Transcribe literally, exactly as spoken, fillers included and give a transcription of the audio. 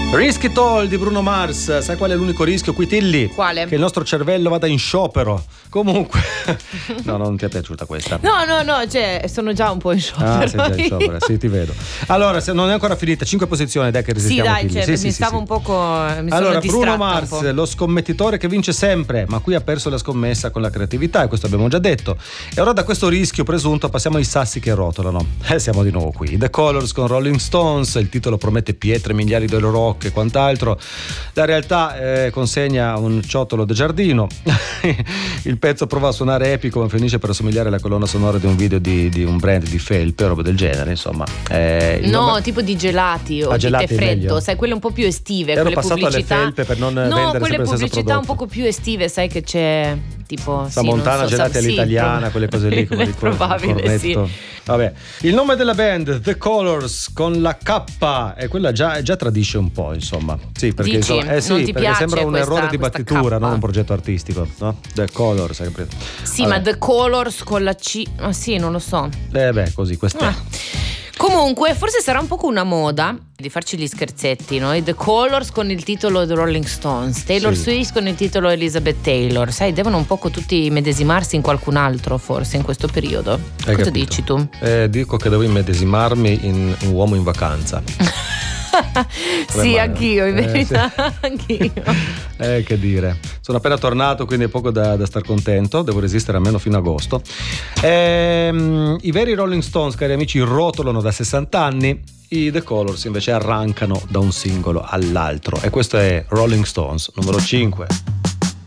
Risk It All di Bruno Mars. Sai qual è l'unico rischio qui, Tilly? Quale? Che il nostro cervello vada in sciopero. Comunque no, non ti è piaciuta questa? No, no, no, cioè sono già un po' in sciopero. Ah, sei già in sciopero, sì, ti vedo. Allora, se non è ancora finita, cinque posizioni, dai che resistiamo. Sì, dai, Tilly. cioè, sì, mi sì, stavo sì, un poco mi allora, sono Bruno un Mars, po'. lo scommettitore che vince sempre, ma qui ha perso la scommessa con la creatività, e questo abbiamo già detto. E ora da questo rischio presunto passiamo ai sassi che rotolano. Eh, siamo di nuovo qui. The Colors con Rolling Stones, il titolo promette pietre miliari di rock e quant'altro. La realtà eh, consegna un ciottolo de giardino. Il pezzo prova a suonare epico, ma finisce per assomigliare alla colonna sonora di un video di, di un brand di felpe, roba del genere, insomma. Eh, no, nome... tipo di gelati o ah, di gelati tè freddo, meglio. sai, quelle un po' più estive. Ero quelle passato pubblicità... alle felpe per non no, vendere quelle sempre lo stesso pubblicità un prodotto. poco più estive, sai che c'è tipo Sa sì, Montana non so, gelati sa, all'italiana, sì, quelle cose lì, come è probabile, sì. Vabbè, il nome della band The Colors con la K, e quella già, già tradisce un po', insomma. Sì, perché Dici, insomma, eh sì, non ti perché piace sembra un questa- errore di questa battitura, K? non un progetto artistico, no? The Colors, sempre. Sì, Vabbè. ma The Colors con la C, ma sì, non lo so. Eh beh, così, questa Ah. Comunque, forse sarà un po' una moda di farci gli scherzetti, no? I The Colors con il titolo The Rolling Stones, Taylor Sì. Swift con il titolo Elizabeth Taylor. Sai, devono un poco tutti medesimarsi in qualcun altro, forse, in questo periodo. Hai Cosa capito? dici tu? Eh, dico che devo immedesimarmi in un uomo in vacanza. Sì, mai? anch'io, in Eh, verità, anch'io. Eh, che dire. Sono appena tornato, quindi è poco da, da star contento. Devo resistere almeno fino a agosto. Ehm, I veri Rolling Stones, cari amici, rotolano da sessanta anni. I The Colors invece arrancano da un singolo all'altro. E questo è Rolling Stones numero cinque.